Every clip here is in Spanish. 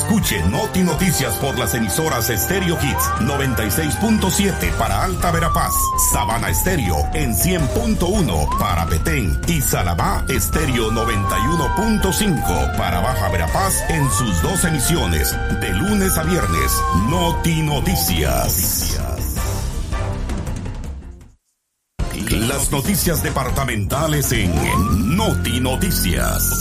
Escuche Noti Noticias por las emisoras Stereo Hits 96.7 para Alta Verapaz, Sabana Estéreo en 100.1 para Petén y Salabá Estéreo 91.5 para Baja Verapaz en sus 2 emisiones de lunes a viernes. Noti Noticias. Las noticias departamentales en Noti Noticias.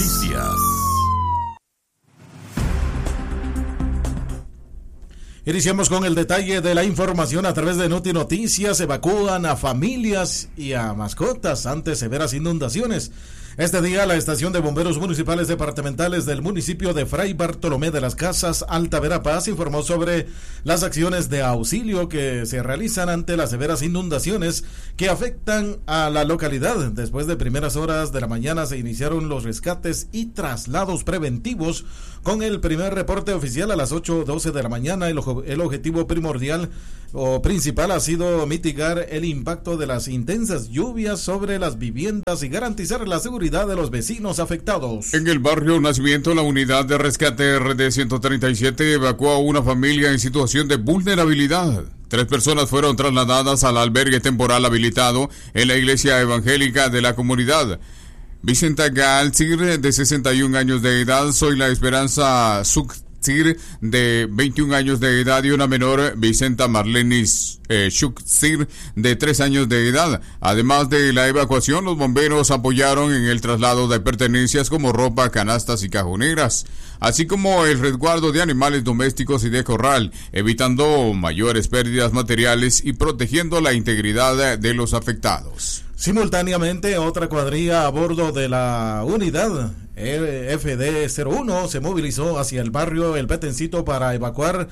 Iniciamos con el detalle de la información a través de Noti Noticias. Evacúan a familias y a mascotas ante severas inundaciones. Este día, la estación de bomberos municipales departamentales del municipio de Fray Bartolomé de las Casas, Alta Verapaz, informó sobre las acciones de auxilio que se realizan ante las severas inundaciones que afectan a la localidad. Después de primeras horas de la mañana se iniciaron los rescates y traslados preventivos con el primer reporte oficial a las 8:12 de la mañana. El objetivo primordial o principal ha sido mitigar el impacto de las intensas lluvias sobre las viviendas y garantizar la seguridad de los vecinos afectados. En el barrio Nacimiento, la unidad de rescate RD 137 evacuó a una familia en situación de vulnerabilidad. 3 personas fueron trasladadas al albergue temporal habilitado en la iglesia evangélica de la comunidad. Vicenta Galcir, de 61 años de edad, Soy la Esperanza de 21 años de edad, y una menor, Vicenta Marlenis Shuksir, de 3 años de edad. Además de la evacuación, los bomberos apoyaron en el traslado de pertenencias como ropa, canastas y cajoneras, así como el resguardo de animales domésticos y de corral, evitando mayores pérdidas materiales y protegiendo la integridad de los afectados. Simultáneamente, otra cuadrilla a bordo de la unidad FD01 se movilizó hacia el barrio El Petencito para evaluar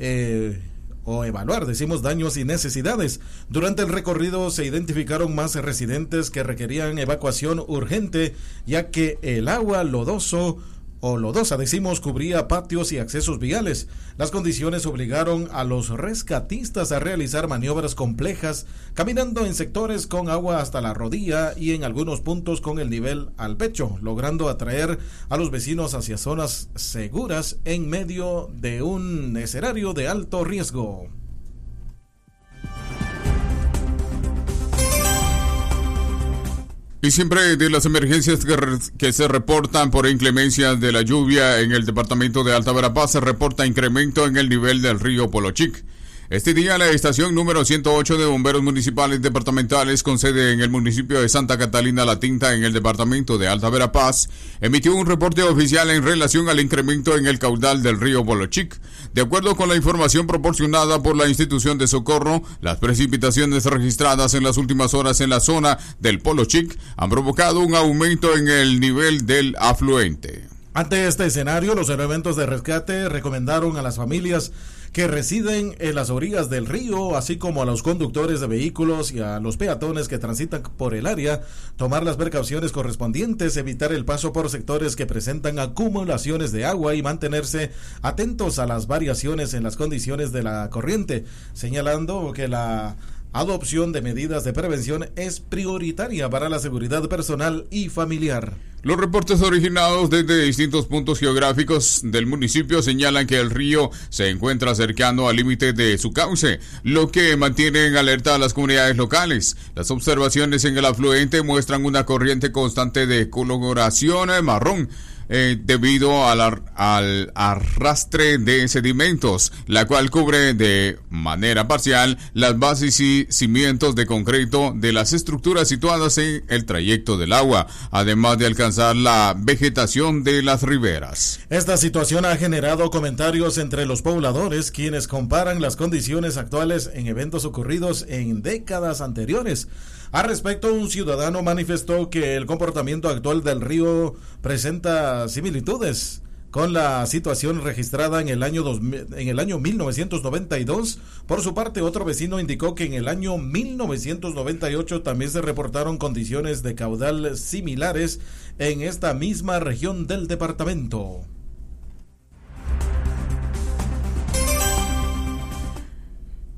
daños y necesidades. Durante el recorrido se identificaron más residentes que requerían evacuación urgente, ya que el agua lodosa, cubría patios y accesos viales. Las condiciones obligaron a los rescatistas a realizar maniobras complejas, caminando en sectores con agua hasta la rodilla y en algunos puntos con el nivel al pecho, logrando atraer a los vecinos hacia zonas seguras en medio de un escenario de alto riesgo. Y siempre de las emergencias que se reportan por inclemencias de la lluvia en el departamento de Alta Verapaz, se reporta incremento en el nivel del río Polochic. Este día, la estación número 108 de bomberos municipales departamentales, con sede en el municipio de Santa Catalina La Tinta, en el departamento de Alta Verapaz, emitió un reporte oficial en relación al incremento en el caudal del río Polochic. De acuerdo con la información proporcionada por la institución de socorro, las precipitaciones registradas en las últimas horas en la zona del Polochic han provocado un aumento en el nivel del afluente. Ante este escenario, los elementos de rescate recomendaron a las familias que residen en las orillas del río, así como a los conductores de vehículos y a los peatones que transitan por el área, tomar las precauciones correspondientes, evitar el paso por sectores que presentan acumulaciones de agua y mantenerse atentos a las variaciones en las condiciones de la corriente, señalando que la adopción de medidas de prevención es prioritaria para la seguridad personal y familiar. Los reportes originados desde distintos puntos geográficos del municipio señalan que el río se encuentra cercano al límite de su cauce, lo que mantiene en alerta a las comunidades locales. Las observaciones en el afluente muestran una corriente constante de coloración marrón, debido al arrastre de sedimentos, la cual cubre de manera parcial las bases y cimientos de concreto de las estructuras situadas en el trayecto del agua, además de alcanzar la vegetación de las riberas. Esta situación ha generado comentarios entre los pobladores, quienes comparan las condiciones actuales en eventos ocurridos en décadas anteriores. Al respecto, un ciudadano manifestó que el comportamiento actual del río presenta similitudes con la situación registrada en el año 1992. Por su parte, otro vecino indicó que en el año 1998 también se reportaron condiciones de caudal similares en esta misma región del departamento.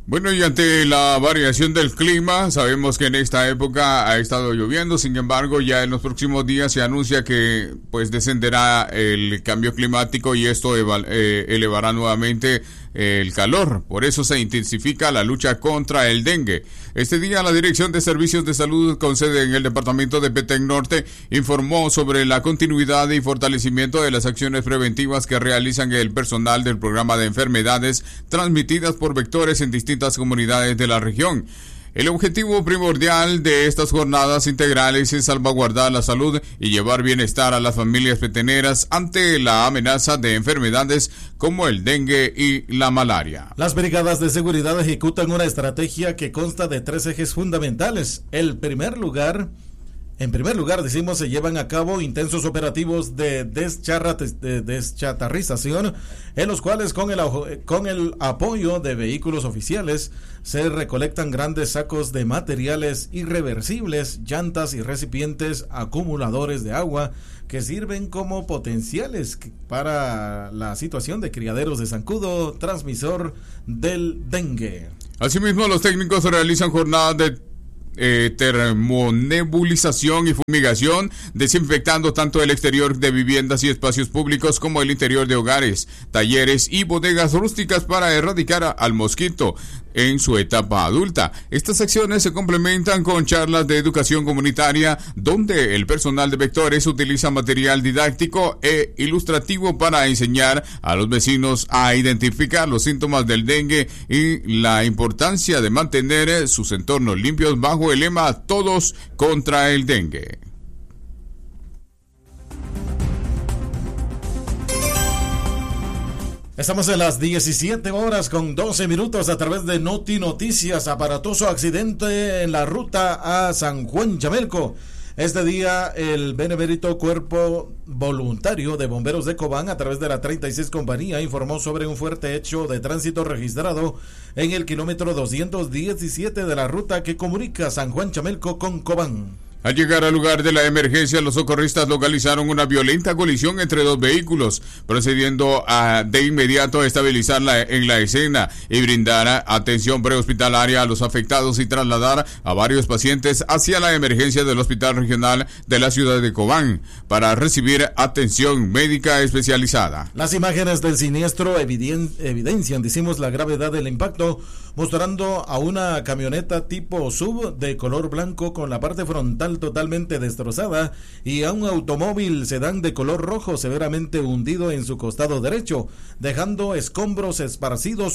Bueno, y ante la variación del clima, sabemos que en esta época ha estado lloviendo, sin embargo, ya en los próximos días se anuncia que pues descenderá el cambio climático y esto elevará nuevamente el calor. Por eso se intensifica la lucha contra el dengue. Este día la Dirección de Servicios de Salud con sede en el departamento de Petén Norte informó sobre la continuidad y fortalecimiento de las acciones preventivas que realizan el personal del programa de enfermedades transmitidas por vectores en distintas comunidades de la región. El objetivo primordial de estas jornadas integrales es salvaguardar la salud y llevar bienestar a las familias peteneras ante la amenaza de enfermedades como el dengue y la malaria. Las brigadas de seguridad ejecutan una estrategia que consta de 3 ejes fundamentales. En primer lugar, se llevan a cabo intensos operativos de deschatarrización, en los cuales con el apoyo de vehículos oficiales se recolectan grandes sacos de materiales irreversibles, llantas y recipientes acumuladores de agua que sirven como potenciales para la situación de criaderos de zancudo transmisor del dengue. Asimismo, los técnicos realizan jornadas de termonebulización y fumigación, desinfectando tanto el exterior de viviendas y espacios públicos como el interior de hogares, talleres y bodegas rústicas para erradicar al mosquito en su etapa adulta. Estas acciones se complementan con charlas de educación comunitaria donde el personal de vectores utiliza material didáctico e ilustrativo para enseñar a los vecinos a identificar los síntomas del dengue y la importancia de mantener sus entornos limpios bajo el lema Todos contra el dengue. Estamos en las 17:12 a través de Noti Noticias. Aparatoso accidente en la ruta a San Juan Chamelco. Este día el benemérito Cuerpo Voluntario de Bomberos de Cobán, a través de la 36 Compañía, informó sobre un fuerte hecho de tránsito registrado en el kilómetro 217 de la ruta que comunica San Juan Chamelco con Cobán. Al llegar al lugar de la emergencia, los socorristas localizaron una violenta colisión entre dos vehículos, procediendo de inmediato a estabilizarla en la escena y brindar atención prehospitalaria a los afectados y trasladar a varios pacientes hacia la emergencia del Hospital Regional de la ciudad de Cobán para recibir atención médica especializada. Las imágenes del siniestro evidencian, la gravedad del impacto, mostrando a una camioneta tipo SUV de color blanco con la parte frontal totalmente destrozada y a un automóvil sedán de color rojo severamente hundido en su costado derecho, dejando escombros esparcidos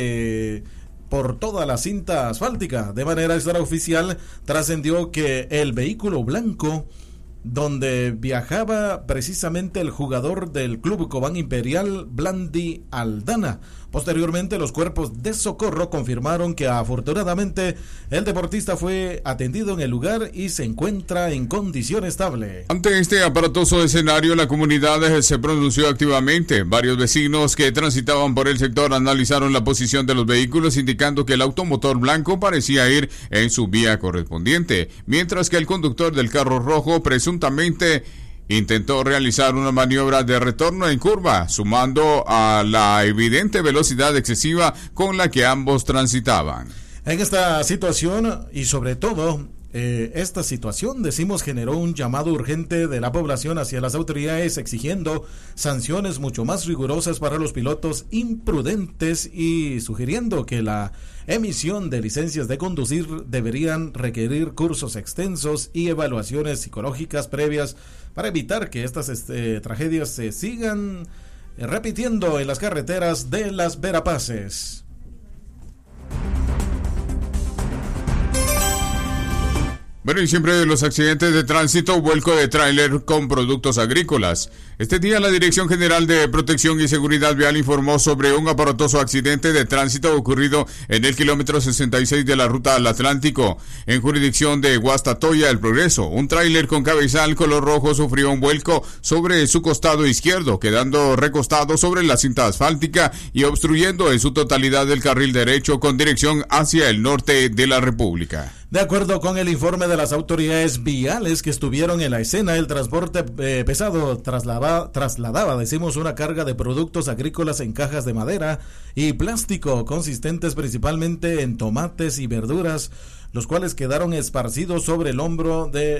por toda la cinta asfáltica. De manera extraoficial, trascendió que el vehículo blanco donde viajaba precisamente el jugador del Club Cobán Imperial, Blandi Aldana. Posteriormente, los cuerpos de socorro confirmaron que afortunadamente el deportista fue atendido en el lugar y se encuentra en condición estable. Ante este aparatoso escenario, la comunidad se pronunció activamente. Varios vecinos que transitaban por el sector analizaron la posición de los vehículos, indicando que el automotor blanco parecía ir en su vía correspondiente, mientras que el conductor del carro rojo presuntamente intentó realizar una maniobra de retorno en curva, sumando a la evidente velocidad excesiva con la que ambos transitaban. En esta situación, y sobre todo esta situación, generó un llamado urgente de la población hacia las autoridades, exigiendo sanciones mucho más rigurosas para los pilotos imprudentes y sugiriendo que la emisión de licencias de conducir deberían requerir cursos extensos y evaluaciones psicológicas previas para evitar que estas tragedias se sigan repitiendo en las carreteras de las Verapaces. Bueno, y siempre de los accidentes de tránsito, vuelco de tráiler con productos agrícolas. Este día la Dirección General de Protección y Seguridad Vial informó sobre un aparatoso accidente de tránsito ocurrido en el kilómetro 66 de la ruta al Atlántico, en jurisdicción de Guastatoya, El Progreso. Un tráiler con cabezal color rojo sufrió un vuelco sobre su costado izquierdo, quedando recostado sobre la cinta asfáltica y obstruyendo en su totalidad el carril derecho con dirección hacia el norte de la República. De acuerdo con el informe de las autoridades viales que estuvieron en la escena, el transporte pesado trasladaba, una carga de productos agrícolas en cajas de madera y plástico, consistentes principalmente en tomates y verduras, los cuales quedaron esparcidos sobre el hombro de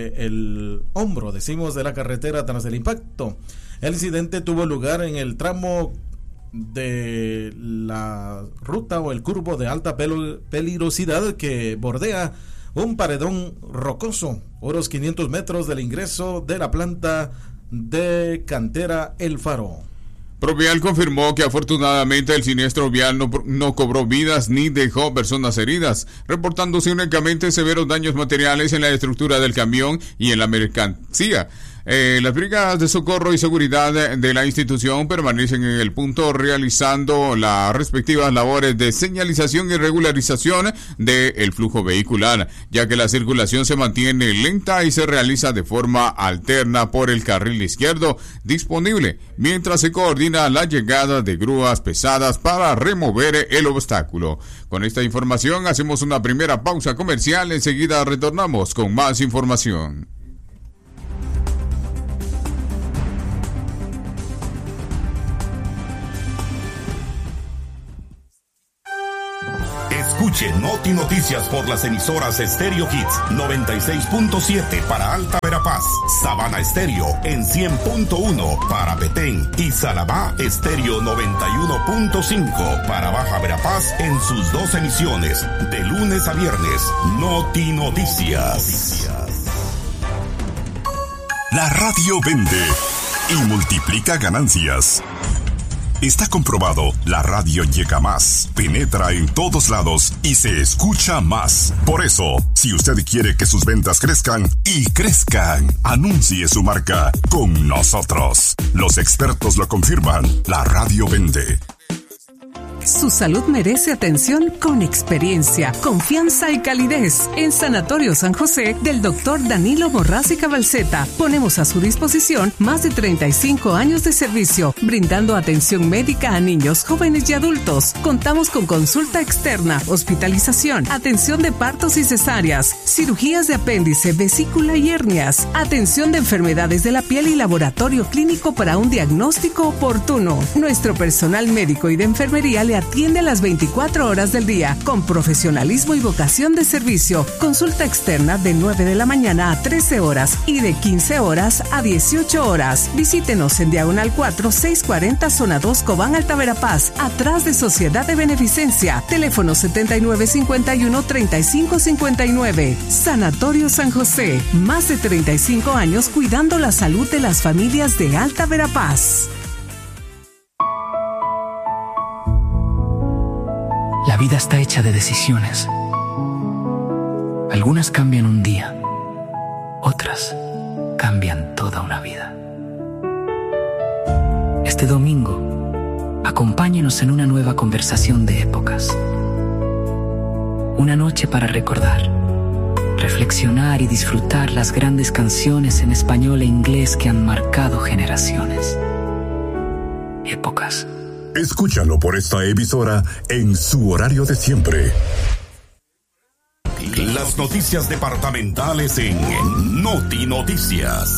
la carretera tras el impacto. El incidente tuvo lugar en el tramo de la ruta o el curvo de alta peligrosidad que bordea un paredón rocoso, unos 500 metros del ingreso de la planta de cantera El Faro. Provial confirmó que afortunadamente el siniestro vial no cobró vidas ni dejó personas heridas, reportándose únicamente severos daños materiales en la estructura del camión y en la mercancía. Las brigadas de socorro y seguridad de la institución permanecen en el punto realizando las respectivas labores de señalización y regularización del flujo vehicular, ya que la circulación se mantiene lenta y se realiza de forma alterna por el carril izquierdo disponible, mientras se coordina la llegada de grúas pesadas para remover el obstáculo. Con esta información hacemos una primera pausa comercial, enseguida retornamos con más información. Escuche Noti Noticias por las emisoras Estéreo Hits 96.7 para Alta Verapaz, Sabana Estéreo en 100.1 para Petén y Salabá Estéreo 91.5 para Baja Verapaz en sus dos emisiones, de lunes a viernes. Noti Noticias. La radio vende y multiplica ganancias. Está comprobado, la radio llega más, penetra en todos lados y se escucha más. Por eso, si usted quiere que sus ventas crezcan y crezcan, anuncie su marca con nosotros. Los expertos lo confirman, la radio vende. Su salud merece atención con experiencia, confianza y calidez. En Sanatorio San José del Dr. Danilo Borrás y Cabalceta ponemos a su disposición más de 35 años de servicio, brindando atención médica a niños, jóvenes y adultos. Contamos con consulta externa, hospitalización, atención de partos y cesáreas, cirugías de apéndice, vesícula y hernias, atención de enfermedades de la piel y laboratorio clínico para un diagnóstico oportuno. Nuestro personal médico y de enfermería le atiende las 24 horas del día con profesionalismo y vocación de servicio. Consulta externa de 9 de la mañana a 13 horas y de 15 horas a 18 horas. Visítenos en Diagonal 4, 640 Zona 2 Cobán, Alta Verapaz, atrás de Sociedad de Beneficencia. Teléfono 7951-3559. Sanatorio San José. Más de 35 años cuidando la salud de las familias de Alta Verapaz. La vida está hecha de decisiones. Algunas cambian un día, otras cambian toda una vida. Este domingo, acompáñenos en una nueva conversación de épocas. Una noche para recordar, reflexionar y disfrutar las grandes canciones en español e inglés que han marcado generaciones. Épocas. Escúchalo por esta emisora en su horario de siempre. Las noticias departamentales en Noti Noticias.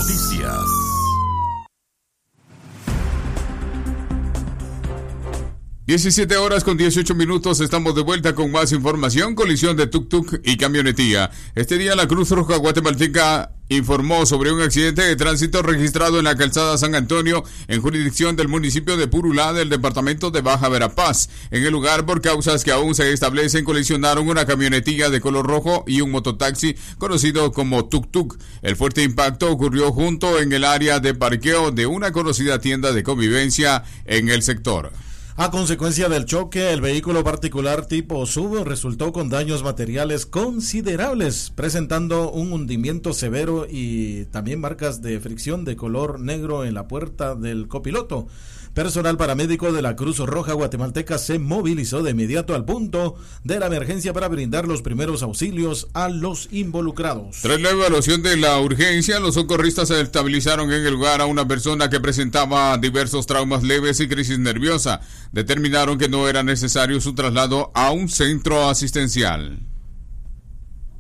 17 horas con 18 minutos, estamos de vuelta con más información. Colisión de tuk-tuk y camionetía. Este día la Cruz Roja Guatemalteca informó sobre un accidente de tránsito registrado en la calzada San Antonio, en jurisdicción del municipio de Purulá, del departamento de Baja Verapaz. En el lugar, por causas que aún se establecen, colisionaron una camionetilla de color rojo y un mototaxi conocido como tuk-tuk. El fuerte impacto ocurrió junto en el área de parqueo de una conocida tienda de convivencia en el sector. A consecuencia del choque, el vehículo particular tipo SUV resultó con daños materiales considerables, presentando un hundimiento severo y también marcas de fricción de color negro en la puerta del copiloto. Personal paramédico de la Cruz Roja Guatemalteca se movilizó de inmediato al punto de la emergencia para brindar los primeros auxilios a los involucrados. Tras la evaluación de la urgencia, los socorristas estabilizaron en el lugar a una persona que presentaba diversos traumas leves y crisis nerviosa. Determinaron que no era necesario su traslado a un centro asistencial.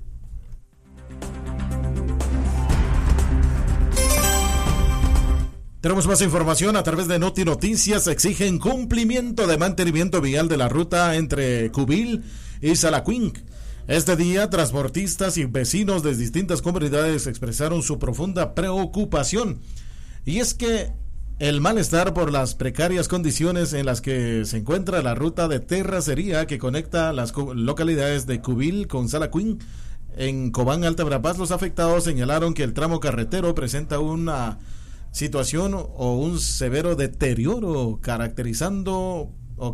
Tenemos más información a través de Noti Noticias. Exigen cumplimiento de mantenimiento vial de la ruta entre Cubil y Salacuín. Este día, transportistas y vecinos de distintas comunidades expresaron su profunda preocupación. Y es que el malestar por las precarias condiciones en las que se encuentra la ruta de terracería que conecta las localidades de Cubil con Salacuín en Cobán, Alta Verapaz, los afectados señalaron que el tramo carretero presenta una situación o un severo deterioro caracterizado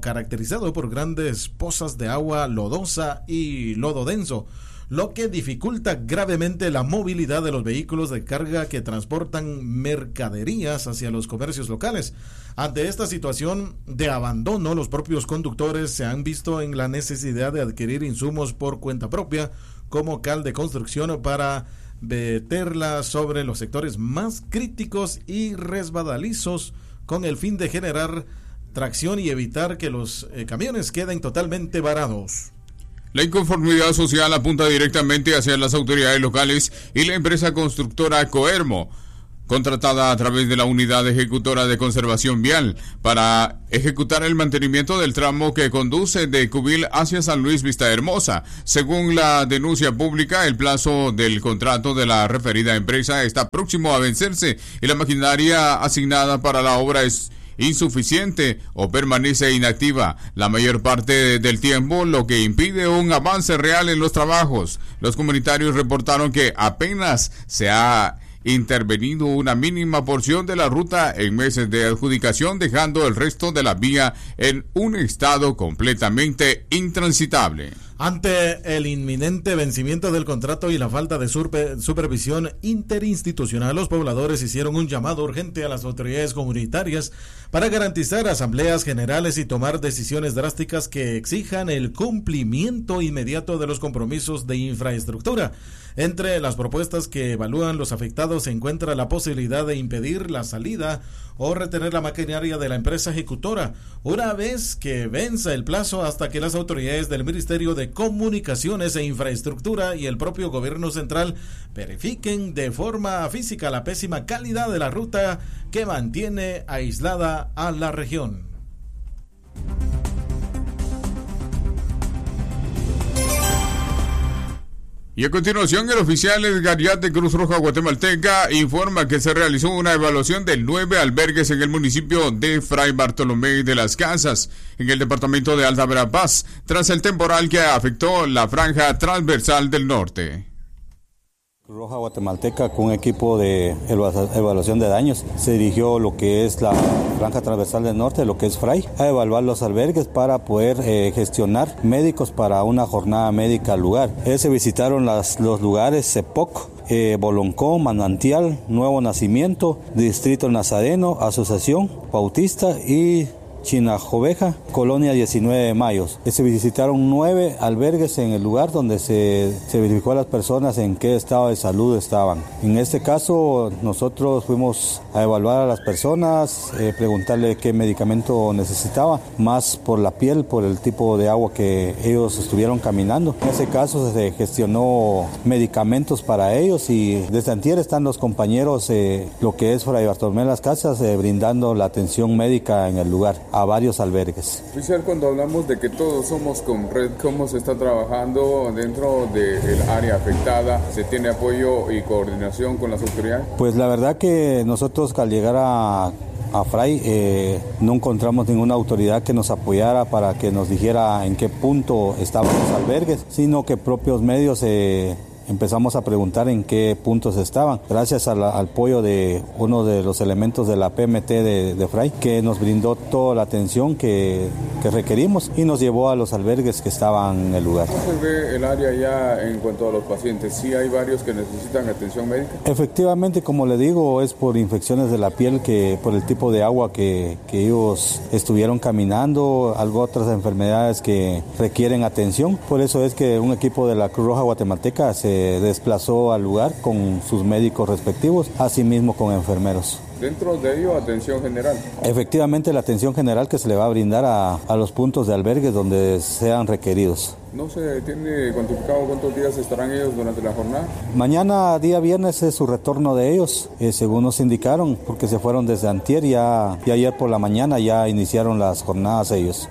por grandes pozas de agua lodosa y lodo denso, lo que dificulta gravemente la movilidad de los vehículos de carga que transportan mercaderías hacia los comercios locales. Ante esta situación de abandono, los propios conductores se han visto en la necesidad de adquirir insumos por cuenta propia, como cal de construcción, para verterla sobre los sectores más críticos y resbaladizos, con el fin de generar tracción y evitar que los camiones queden totalmente varados. La inconformidad social apunta directamente hacia las autoridades locales y la empresa constructora Coermo, contratada a través de la Unidad Ejecutora de Conservación Vial para ejecutar el mantenimiento del tramo que conduce de Cubil hacia San Luis Vista Hermosa. Según la denuncia pública, el plazo del contrato de la referida empresa está próximo a vencerse y la maquinaria asignada para la obra es insuficiente o permanece inactiva la mayor parte del tiempo, lo que impide un avance real en los trabajos. Los comunitarios reportaron que apenas se ha intervenido una mínima porción de la ruta en meses de adjudicación, dejando el resto de la vía en un estado completamente intransitable. Ante el inminente vencimiento del contrato y la falta de supervisión interinstitucional, los pobladores hicieron un llamado urgente a las autoridades comunitarias para garantizar asambleas generales y tomar decisiones drásticas que exijan el cumplimiento inmediato de los compromisos de infraestructura. Entre las propuestas que evalúan los afectados se encuentra la posibilidad de impedir la salida o retener la maquinaria de la empresa ejecutora una vez que venza el plazo, hasta que las autoridades del Ministerio de Comunicaciones e Infraestructura y el propio gobierno central verifiquen de forma física la pésima calidad de la ruta que mantiene aislada a la región. Y a continuación, el oficial Edgar Yate, Cruz Roja Guatemalteca, informa que se realizó una evaluación de 9 albergues en el municipio de Fray Bartolomé de las Casas, en el departamento de Alta Verapaz, tras el temporal que afectó la franja transversal del norte. Cruz Roja Guatemalteca, con un equipo de evaluación de daños, se dirigió lo que es la franja transversal del norte, lo que es Fray, a evaluar los albergues para poder gestionar médicos para una jornada médica al lugar. Se visitaron los lugares Cepoc, Boloncó, Manantial, Nuevo Nacimiento, Distrito Nazareno, Asociación Bautista y Chinajoveja, Colonia 19 de Mayo. Se visitaron 9 albergues en el lugar, donde se verificó a las personas en qué estado de salud estaban. En este caso, nosotros fuimos a evaluar a las personas, preguntarle qué medicamento necesitaba, más por la piel, por el tipo de agua que ellos estuvieron caminando. En ese caso se gestionó medicamentos para ellos, y desde antier están los compañeros, lo que es Fray Bartolomé de las Casas, brindando la atención médica en el lugar a varios albergues. Oficial, cuando hablamos de que todos somos con red, ¿cómo se está trabajando dentro del área afectada? ¿Se tiene apoyo y coordinación con las autoridades? Pues la verdad que nosotros, al llegar a Fray, no encontramos ninguna autoridad que nos apoyara para que nos dijera en qué punto estaban los albergues, sino que propios medios empezamos a preguntar en qué puntos estaban, gracias al apoyo de uno de los elementos de la PMT de Fray, que nos brindó toda la atención que requerimos y nos llevó a los albergues que estaban en el lugar. ¿Cómo se ve el área ya en cuanto a los pacientes? ¿Sí hay varios que necesitan atención médica? Efectivamente, como le digo, es por infecciones de la piel, que por el tipo de agua que ellos estuvieron caminando, algo otras enfermedades que requieren atención. Por eso es que un equipo de la Cruz Roja Guatemalteca se desplazó al lugar con sus médicos respectivos, asimismo con enfermeros. Dentro de ello, atención general. Efectivamente, la atención general que se le va a brindar a los puntos de albergues donde sean requeridos. ¿No se tiene cuantificado cuántos días estarán ellos durante la jornada? Mañana, día viernes, es su retorno de ellos, según nos indicaron, porque se fueron desde antier y ayer por la mañana ya iniciaron las jornadas ellos.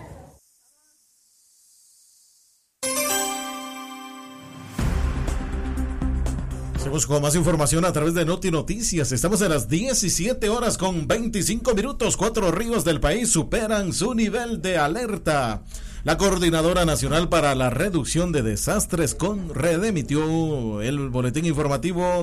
Con más información a través de Noti Noticias. Estamos a las 17 horas con 25 minutos. 4 ríos del país superan su nivel de alerta. La Coordinadora Nacional para la Reducción de Desastres, CONRED, emitió el boletín informativo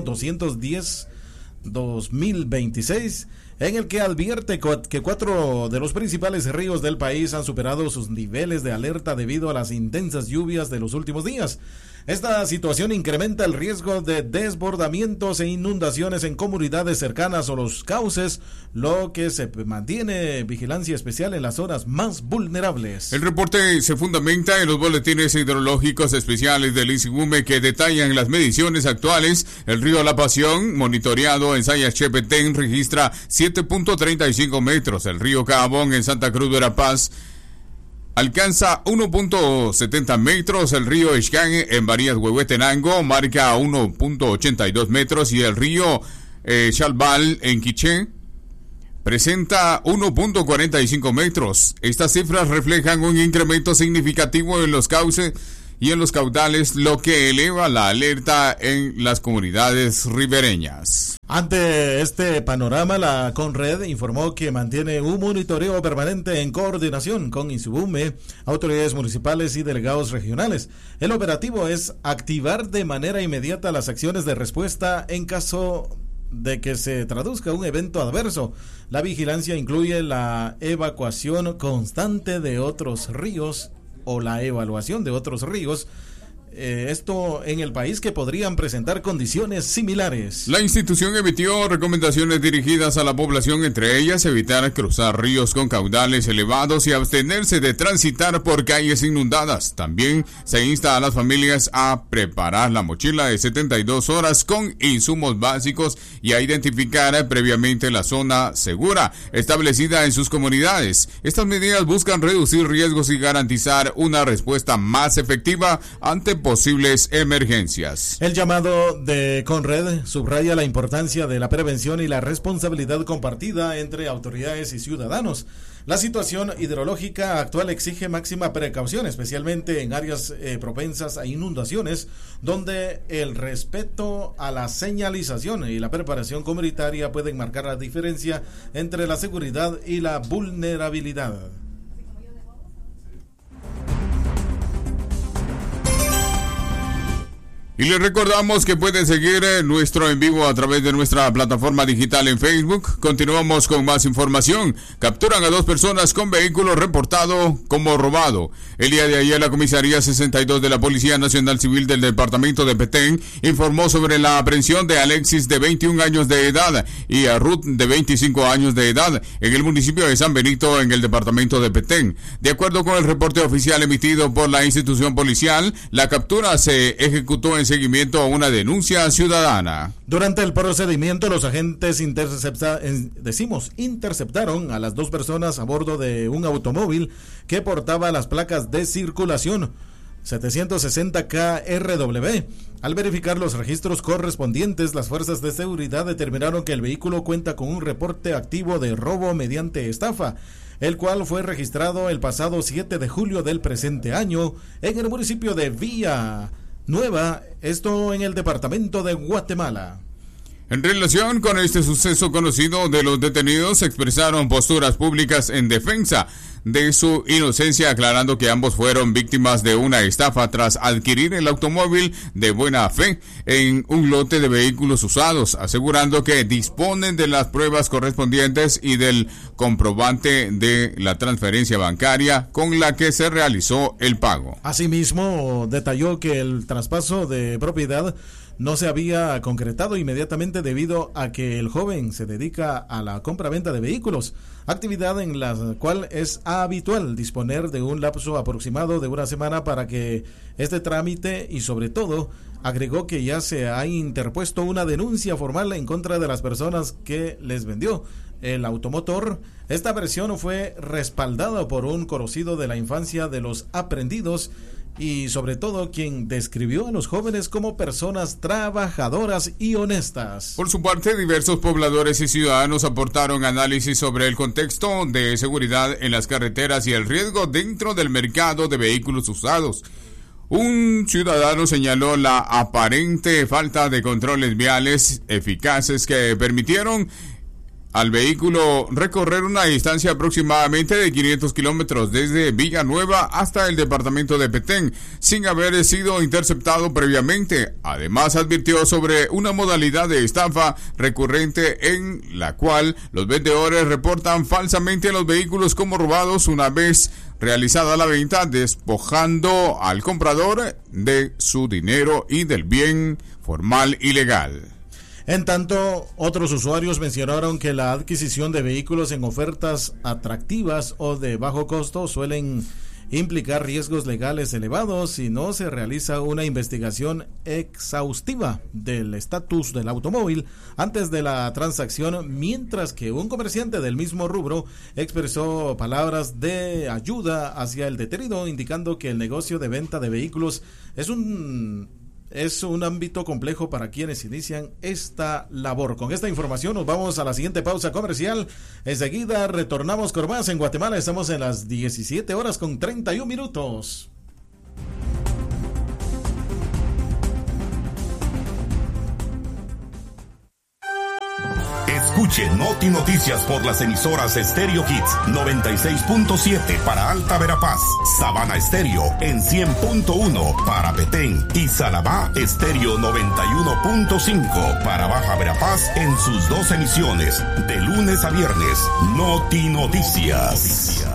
210-2026, en el que advierte que 4 de los principales ríos del país han superado sus niveles de alerta debido a las intensas lluvias de los últimos días. Esta situación incrementa el riesgo de desbordamientos e inundaciones en comunidades cercanas o los cauces, lo que se mantiene vigilancia especial en las zonas más vulnerables. El reporte se fundamenta en los boletines hidrológicos especiales del INSIGUME que detallan las mediciones actuales. El río La Pasión, monitoreado en Sayas-Chepetén, registra 7.35 metros. El río Cabón en Santa Cruz de Verapaz alcanza 1.70 metros, el río Ixcán en Varías Huehuetenango marca 1.82 metros y el río Chalbal en Quiché presenta 1.45 metros. Estas cifras reflejan un incremento significativo en los cauces y en los caudales, lo que eleva la alerta en las comunidades ribereñas. Ante este panorama, la CONRED informó que mantiene un monitoreo permanente en coordinación con INSIGUME, autoridades municipales y delegados regionales. El operativo es activar de manera inmediata las acciones de respuesta en caso de que se traduzca un evento adverso. La vigilancia incluye la evacuación constante de otros ríos o la evaluación de otros ríos, esto en el país, que podrían presentar condiciones similares. La institución emitió recomendaciones dirigidas a la población, entre ellas evitar cruzar ríos con caudales elevados y abstenerse de transitar por calles inundadas. También se insta a las familias a preparar la mochila de 72 horas con insumos básicos y a identificar previamente la zona segura establecida en sus comunidades. Estas medidas buscan reducir riesgos y garantizar una respuesta más efectiva ante posibles emergencias. El llamado de CONRED subraya la importancia de la prevención y la responsabilidad compartida entre autoridades y ciudadanos. La situación hidrológica actual exige máxima precaución, especialmente en áreas propensas a inundaciones, donde el respeto a la señalización y la preparación comunitaria pueden marcar la diferencia entre la seguridad y la vulnerabilidad. Y les recordamos que pueden seguir nuestro en vivo a través de nuestra plataforma digital en Facebook. Continuamos con más información. Capturan a 2 personas con vehículo reportado como robado. El día de ayer la comisaría 62 de la Policía Nacional Civil del departamento de Petén informó sobre la aprehensión de Alexis, de 21 años de edad, y a Ruth, de 25 años de edad, en el municipio de San Benito, en el departamento de Petén. De acuerdo con el reporte oficial emitido por la institución policial, la captura se ejecutó en seguimiento a una denuncia ciudadana. Durante el procedimiento, los agentes interceptaron a las 2 personas a bordo de un automóvil que portaba las placas de circulación 760KRW. Al verificar los registros correspondientes, las fuerzas de seguridad determinaron que el vehículo cuenta con un reporte activo de robo mediante estafa, el cual fue registrado el pasado 7 de julio del presente año en el municipio de Villa Nueva, esto en el departamento de Guatemala. En relación con este suceso conocido de los detenidos, expresaron posturas públicas en defensa de su inocencia, aclarando que ambos fueron víctimas de una estafa tras adquirir el automóvil de buena fe en un lote de vehículos usados, asegurando que disponen de las pruebas correspondientes y del comprobante de la transferencia bancaria con la que se realizó el pago. Asimismo, detalló que el traspaso de propiedad no se había concretado inmediatamente debido a que el joven se dedica a la compra-venta de vehículos, actividad en la cual es habitual disponer de un lapso aproximado de una semana para que este trámite, y sobre todo agregó que ya se ha interpuesto una denuncia formal en contra de las personas que les vendió el automotor. Esta versión fue respaldada por un conocido de la infancia de los aprendidos y sobre todo quien describió a los jóvenes como personas trabajadoras y honestas. Por su parte, diversos pobladores y ciudadanos aportaron análisis sobre el contexto de seguridad en las carreteras y el riesgo dentro del mercado de vehículos usados. Un ciudadano señaló la aparente falta de controles viales eficaces que permitieron al vehículo recorrer una distancia aproximadamente de 500 kilómetros desde Villanueva hasta el departamento de Petén, sin haber sido interceptado previamente. Además, advirtió sobre una modalidad de estafa recurrente en la cual los vendedores reportan falsamente los vehículos como robados una vez realizada la venta, despojando al comprador de su dinero y del bien formal y legal. En tanto, otros usuarios mencionaron que la adquisición de vehículos en ofertas atractivas o de bajo costo suelen implicar riesgos legales elevados si no se realiza una investigación exhaustiva del estatus del automóvil antes de la transacción, mientras que un comerciante del mismo rubro expresó palabras de ayuda hacia el detenido, indicando que el negocio de venta de vehículos es un ámbito complejo para quienes inician esta labor. Con esta información nos vamos a la siguiente pausa comercial. Enseguida retornamos con más. En Guatemala estamos en las 17:31. Escuche Noti Noticias por las emisoras Estéreo Hits 96.7 para Alta Verapaz, Sabana Estéreo en 100.1 para Petén y Salabá Estéreo 91.5 para Baja Verapaz en sus dos emisiones de lunes a viernes. Noti Noticias.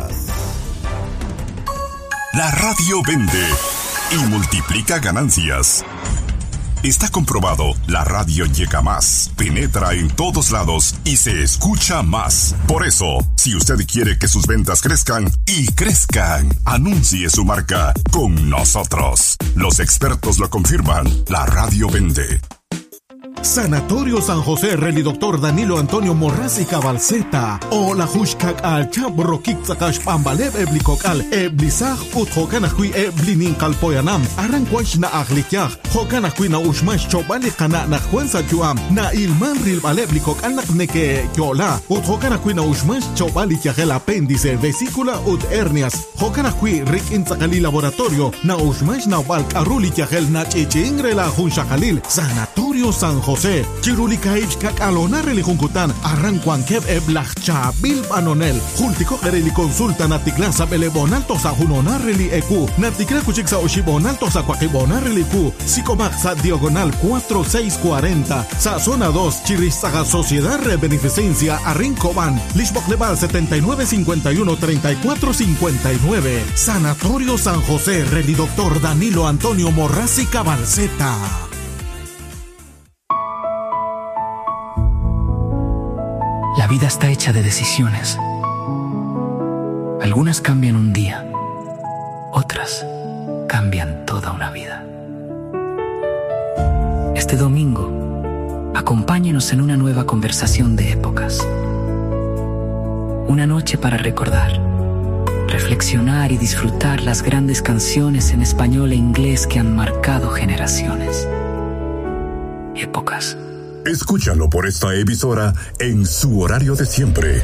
La radio vende y multiplica ganancias. Está comprobado, la radio llega más, penetra en todos lados y se escucha más. Por eso, si usted quiere que sus ventas crezcan y crezcan, anuncie su marca con nosotros. Los expertos lo confirman, la radio vende. Sanatorio San José, Reli Doctor Danilo Antonio Morraz y Cabalceta. O la Hushkak al Chabro Kikzakash Pambaleb Eblikok al Eblisaj Ut Hokanakui Eblinin Kalpoyanam. Arranquash na Ahlikyaj. Hokanakui na Ushmash Chobalikana na Juensa Juam. Na Ilman Ril Baleblikok al Nakneke Yola. Ut Hokanakui na Ushmash Chobalikaj el apéndice, vesícula ut hernias. Hokanakui Rik Inzakali Laboratorio. Na Ushmash na Balk Arulikaj el Nachechingre la Hunshakalil. Sanatorio San José, Chirulikaich Kakalona Relikunkutan, Arranquan Kev Eblachcha, Bil Banonel, Jultico Reli Consulta, Naticlasa Belebonalto Sajunona Reli Ecu, Naticla Cuchixa Oshibonalto Saquakibona Relicu, Psicomaxa Diagonal 4640, Sa Zona 2, Chirizaga Sociedad Beneficencia, Arrincoban, Lishbocleval 7951-3459, Sanatorio San José, Reli Doctor Danilo Antonio Morraz y Cabalceta. La vida está hecha de decisiones. Algunas cambian un día, otras cambian toda una vida. Este domingo, acompáñenos en una nueva conversación de épocas. Una noche para recordar, reflexionar y disfrutar las grandes canciones en español e inglés que han marcado generaciones. Épocas. Escúchalo por esta emisora en su horario de siempre.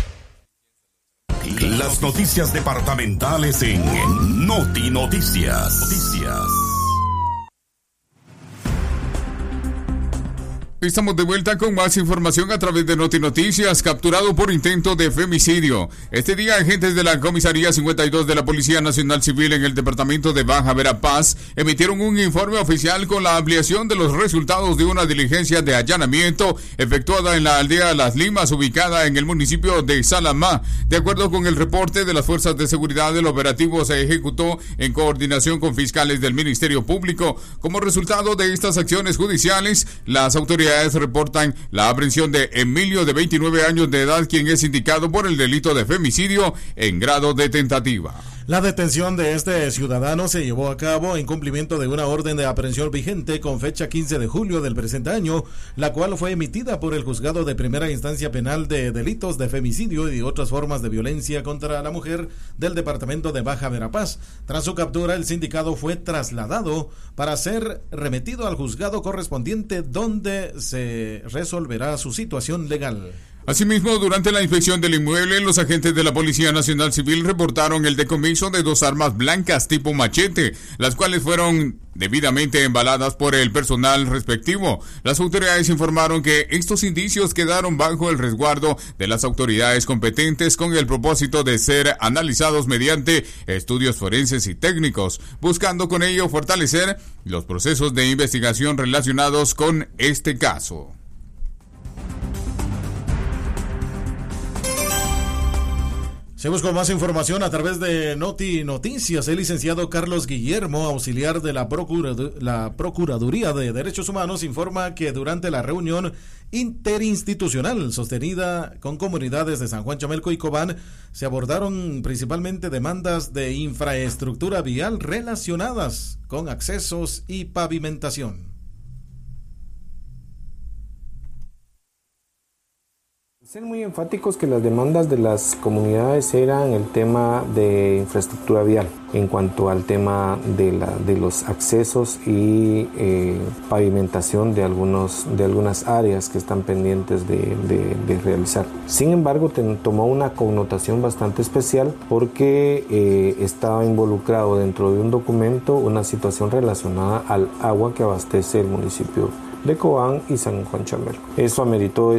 Las noticias departamentales en Noti Noticias. Estamos de vuelta con más información a través de Noti Noticias. Capturado por intento de femicidio. Este día, agentes de la Comisaría 52 de la Policía Nacional Civil en el departamento de Baja Verapaz emitieron un informe oficial con la ampliación de los resultados de una diligencia de allanamiento efectuada en la aldea Las Limas, ubicada en el municipio de Salamá. De acuerdo con el reporte de las fuerzas de seguridad, el operativo se ejecutó en coordinación con fiscales del Ministerio Público. Como resultado de estas acciones judiciales, las autoridades reportan la aprehensión de Emilio, de 29 años de edad, quien es indicado por el delito de femicidio en grado de tentativa. La detención de este ciudadano se llevó a cabo en cumplimiento de una orden de aprehensión vigente con fecha 15 de julio del presente año, la cual fue emitida por el Juzgado de Primera Instancia Penal de Delitos de Femicidio y otras formas de violencia contra la mujer del departamento de Baja Verapaz. Tras su captura, el sindicado fue trasladado para ser remitido al juzgado correspondiente, donde se resolverá su situación legal. Asimismo, durante la inspección del inmueble, los agentes de la Policía Nacional Civil reportaron el decomiso de 2 armas blancas tipo machete, las cuales fueron debidamente embaladas por el personal respectivo. Las autoridades informaron que estos indicios quedaron bajo el resguardo de las autoridades competentes con el propósito de ser analizados mediante estudios forenses y técnicos, buscando con ello fortalecer los procesos de investigación relacionados con este caso. Seguimos con más información a través de Noti Noticias. El licenciado Carlos Guillermo, auxiliar de la Procuraduría de Derechos Humanos, informa que durante la reunión interinstitucional sostenida con comunidades de San Juan Chamelco y Cobán, se abordaron principalmente demandas de infraestructura vial relacionadas con accesos y pavimentación. Ser muy enfáticos que las demandas de las comunidades eran el tema de infraestructura vial, en cuanto al tema de los accesos y pavimentación de algunas áreas que están pendientes de realizar. Sin embargo, tomó una connotación bastante especial porque estaba involucrado dentro de un documento una situación relacionada al agua que abastece el municipio de Cobán y San Juan Chamelco. Eso ameritó